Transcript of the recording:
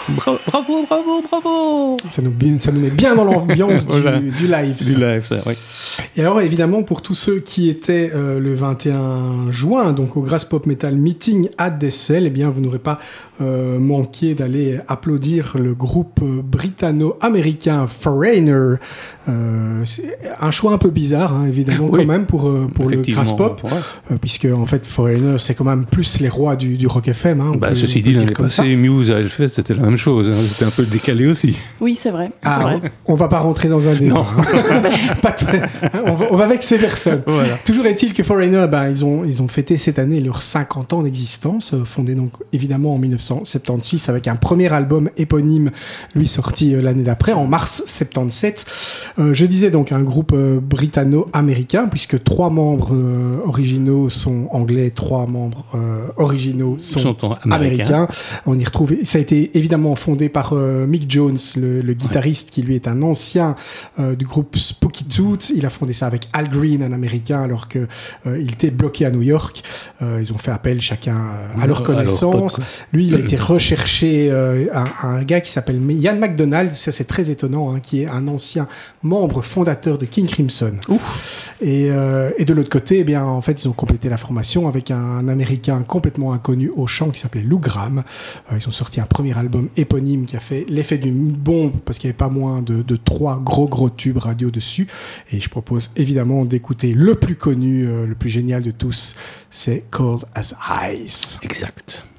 Bravo. Ça nous met bien dans l'ambiance Voilà. du live. Du live, ça, oui. Et alors, évidemment, pour tous ceux qui étaient le 21 juin, donc au Grass Pop Metal Meeting à Dessel, eh bien, vous n'aurez pas manqué d'aller applaudir le groupe britanno-américain Foreigner. C'est un choix un peu bizarre, hein, évidemment, Oui. quand même, pour le Grass Pop, ouais. puisque, en fait, Foreigner, c'est quand même plus les rois du rock FM. Hein, Ceci dit, l'année passée, Muse à Hellfest, c'était la même chose. Hein. C'était un peu décalé aussi. Oui, c'est vrai. Ah, c'est vrai. on va pas rentrer dans un débat. On va vexer personne. Voilà. Toujours est-il que Foreigner, ils ont fêté cette année leurs 50 ans d'existence, fondé donc évidemment en 1976 avec un premier album éponyme, lui sorti l'année d'après, en mars 77. Je disais donc un groupe britanno-américain, puisque 3 membres originaux sont anglais, 3 membres originaux sont américains. On y retrouve, ça a été évidemment fondé par Mick Jones, le guitariste, qui lui est un ancien du groupe Spooky Tooth. Il a fondé ça avec Al Green, un américain, alors que il était bloqué à New York. Ils ont fait appel chacun à leur connaissance. Lui, il a été recherché un gars qui s'appelle Ian MacDonald, ça c'est très étonnant, hein, qui est un ancien membre fondateur de King Crimson. Et de l'autre côté, eh bien, en fait, ils ont complété la formation avec un américain complètement inconnu au chant qui s'appelait Lou Gramm. Ils ont sorti un premier album éponyme qui a fait l'effet d'une bombe parce qu'il n'y avait pas moins de 3 gros tubes radio dessus. Et je propose évidemment d'écouter le plus connu, le plus génial de tous, c'est Cold as Ice. Exact.